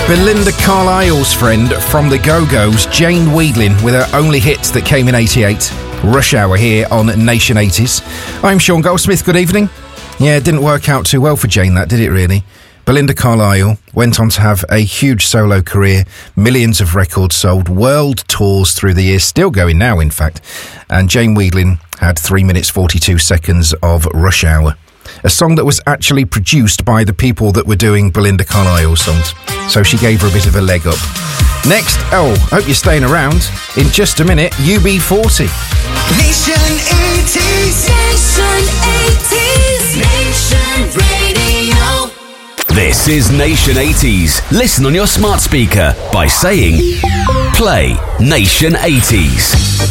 Belinda Carlisle's friend from the Go-Go's, Jane Wiedlin, with her only hits that came in 88. Rush Hour here on Nation 80s. I'm Sean Goldsmith, good evening. Yeah, it didn't work out too well for Jane, that, did it really? Belinda Carlisle went on to have a huge solo career, millions of records sold, world tours through the years, still going now, in fact. And Jane Wiedlin had 3 minutes 42 seconds of Rush Hour, a song that was actually produced by the people that were doing Belinda Carlisle songs. So she gave her a bit of a leg up. Next, hope you're staying around. In just a minute, UB40. Nation 80s. Nation 80s. Nation Radio. This is Nation 80s. Listen on your smart speaker by saying, play Nation 80s.